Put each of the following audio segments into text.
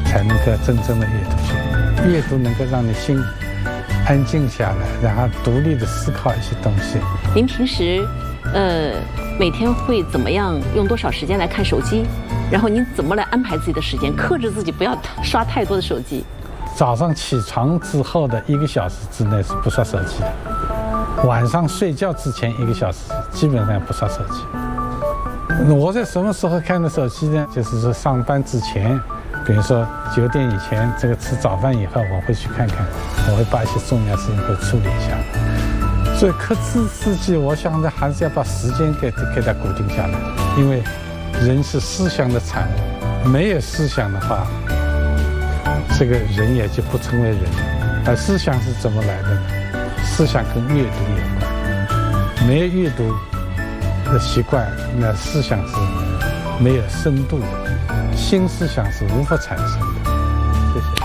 才能够真正的阅读去。阅读能够让你心安静下来，然后独立的思考一些东西。 您平时每天会怎么样用多少时间来看手机？然后您怎么来安排自己的时间，克制自己不要刷太多的手机？ 早上起床之后的1个小时之内是不刷手机的，晚上睡觉之前1个小时基本上不刷手机。我在什么时候看的手机呢？就是说上班之前，比如说9点以前，这个吃早饭以后，我会去看看，我会把一些重要事情会处理一下。所以克制自己，我想着还是要把时间给它固定下来，因为人是思想的产物，没有思想的话，这个人也就不成为人。而思想是怎么来的呢？思想跟阅读有关，没有阅读的习惯，那思想是没有深度的，新思想是无法产生的。谢谢。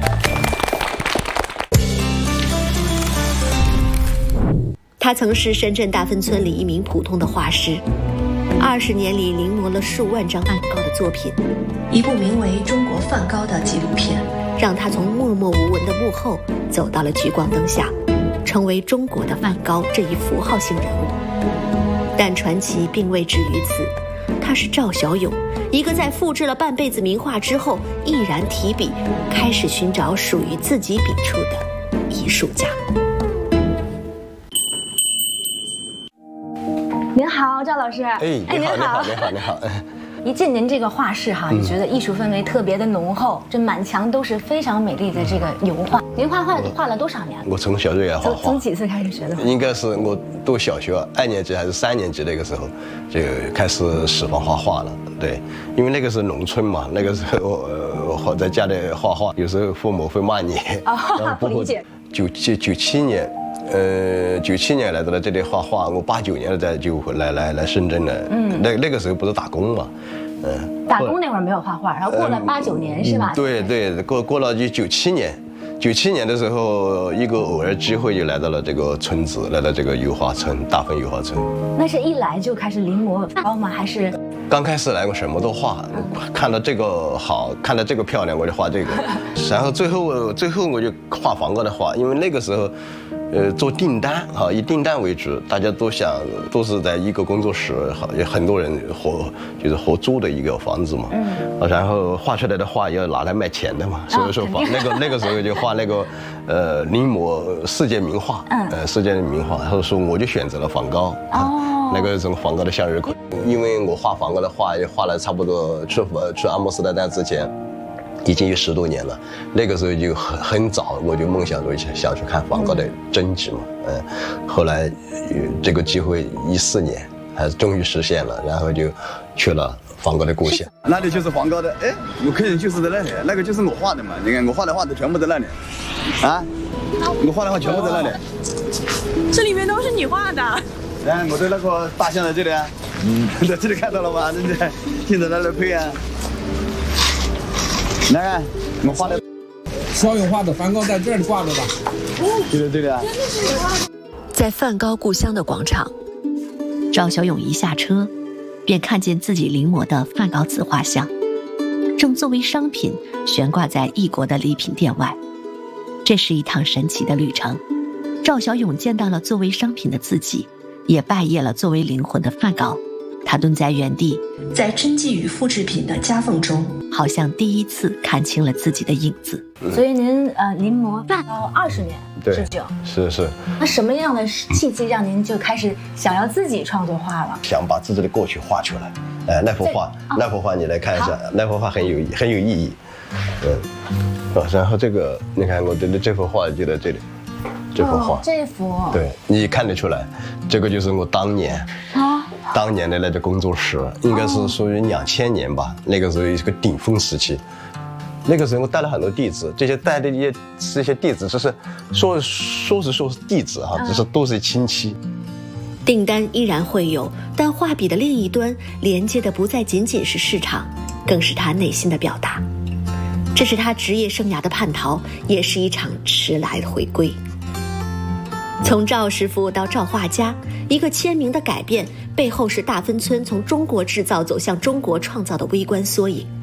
他曾是深圳大芬村里一名普通的画师，20年里临摹了数万张梵高的作品。一部名为《中国梵高》的纪录片，让他从默默无闻的幕后走到了聚光灯下，成为中国的梵高这一符号性人物。但传奇并未止于此，他是赵小勇，一个在复制了半辈子名画之后，毅然提笔，开始寻找属于自己笔触的艺术家。 您好，赵老师。 你好。 一进您这个画室哈，就觉得艺术氛围特别的浓厚，这满墙都是非常美丽的这个油画。您画了多少年？ 我从小就爱画画。 从几岁开始学的？ 应该是我读小学2年级还是3年级那个时候，就开始喜欢画画了。对，因为那个是农村嘛，那个时候我在家里画画，有时候父母会骂你。 不理解。 97年。97年来到了这里画画，我89年了就来深圳了。那个时候不是打工嘛， 打工那会儿没有画画，然后过了8、9年是吧？ 对，过了就97年。97年的时候，一个偶然机会就来到了这个村子，来到这个油画村，大芬油画村。 那是一来就开始临摹梵高吗？还是？ 刚开始来我什么都画，看到这个好，看到这个漂亮我就画这个，然后最后我就画梵高的画，因为那个时候。做订单以订单为主，大家都是在一个工作室，有很多人合租的一个房子嘛。然后画出来的画要拿来卖钱的嘛，所以说那个时候就画那个临摹世界名画，世界名画，然后说我就选择了梵高。那个从梵高的向日葵，因为我画梵高的画也画了差不多去阿姆斯特丹之前。已经有10多年了，那个时候就很早，我就梦想着想去看梵高的真迹嘛，后来这个机会14年，还是终于实现了，然后就去了梵高的故乡。 那里就是梵高的，我客人就是在那里，那个就是我画的嘛，你看我画的画都全部在那里，我画的画全部在那里， 这里面都是你画的。 我的那个大象在这里在这里看到了吗？现在在那里配啊。来看，我画的， 肖勇画的梵高在这里挂着的。 对的。 在梵高故乡的广场，赵小勇一下车，便看见自己临摹的梵高自画像，正作为商品悬挂在异国的礼品店外。这是一趟神奇的旅程。赵小勇见到了作为商品的自己，也拜谒了作为灵魂的梵高。他蹲在原地，在真迹与复制品的夹缝中，好像第一次看清了自己的影子。 所以您临摹梵高20年之久， 是。 那什么样的契机让您就开始想要自己创作画了？ 想把自己的过去画出来。那幅画你来看一下，那幅画很有意义。然后这个你看我的这幅画就在这里，这幅画， 这幅， 对，你看得出来，这个就是我当年的那个工作室，应该是属于2000年吧，那个时候是个顶峰时期。那个时候我带了很多弟子，这些带的一些弟子，只是说是弟子只是都是亲戚。 订单依然会有，但画笔的另一端连接的不再仅仅是市场，更是他内心的表达。这是他职业生涯的叛逃，也是一场迟来的回归。从赵师傅到赵画家，一个签名的改变，背后是大芬村从中国制造走向中国创造的微观缩影。